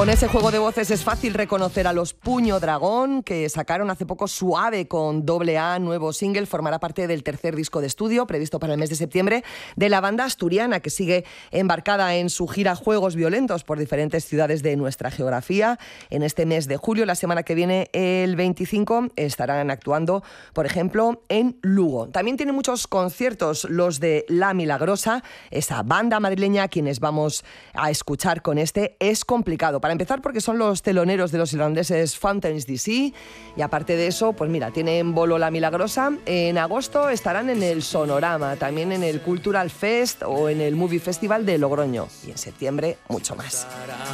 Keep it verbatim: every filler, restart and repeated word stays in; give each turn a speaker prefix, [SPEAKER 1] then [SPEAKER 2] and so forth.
[SPEAKER 1] Con ese juego de voces es fácil reconocer a los Puño Dragón, que sacaron hace poco Suave con doble A, nuevo single. Formará parte del tercer disco de estudio, previsto para el mes de septiembre, de la banda asturiana, que sigue embarcada en su gira Juegos Violentos por diferentes ciudades de nuestra geografía. En este mes de julio, la semana que viene, el veinticinco, estarán actuando, por ejemplo, en Lugo. También tiene muchos conciertos los de La Milagrosa, esa banda madrileña a quienes vamos a escuchar con este Es Complicado. Para empezar, porque son los teloneros de los irlandeses Fountains D C, y aparte de eso, pues mira, tienen bolo La Milagrosa. En agosto estarán en el Sonorama, también en el Cultural Fest o en el Movie Festival de Logroño, y en septiembre mucho más.